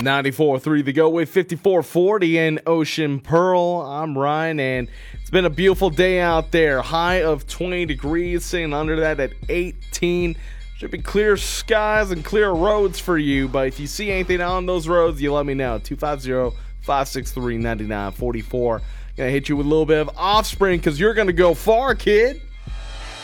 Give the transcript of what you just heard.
94.3 The Go with 54.40 in Ocean Pearl. I'm Ryan, and it's been a beautiful day out there. High of 20 degrees, sitting under that at 18. Should be clear skies and clear roads for you, but if you see anything on those roads, you let me know. 250-563-9944. Gonna hit you with a little bit of Offspring, because you're gonna go far, kid.